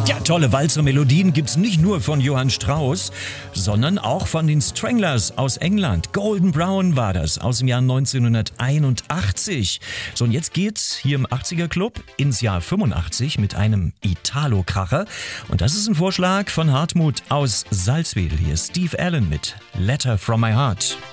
Ja, tolle Walzer-Melodien gibt's nicht nur von Johann Strauss, sondern auch von den Stranglers aus England. Golden Brown war das aus dem Jahr 1981. So, und jetzt geht's hier im 80er Club ins Jahr 85 mit einem Italo-Kracher. Und das ist ein Vorschlag von Hartmut aus Salzwedel. Hier ist Steve Allen mit Letter from My Heart.